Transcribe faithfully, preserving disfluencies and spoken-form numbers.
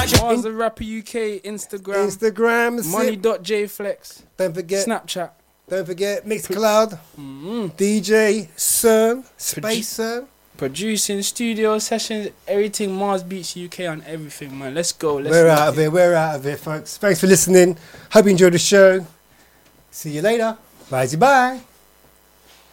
Mars the Rapper U K, Instagram. Instagram. Money.jflex. Don't forget. Snapchat. Don't forget Mixcloud. Mm-hmm. D J CERN. Space CERN. Producing, studio sessions, everything. Mars Beats U K on everything, man. Let's go. Let's we're out of here. We're out of here, folks. Thanks for listening. Hope you enjoyed the show. See you later. Bye. Bye.